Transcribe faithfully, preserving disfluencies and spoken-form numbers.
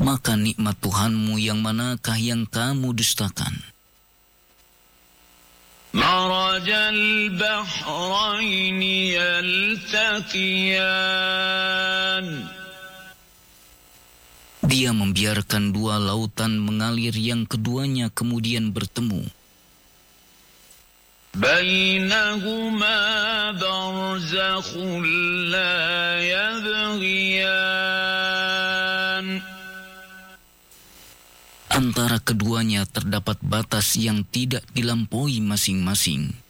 maka nikmat Tuhanmu yang manakah yang kamu dustakan? مرج البحرين يلتقيان. Dia membiarkan dua lautan mengalir yang keduanya kemudian bertemu. بينهما برزخ لا يبغيان. Antara keduanya terdapat batas yang tidak dilampaui masing-masing.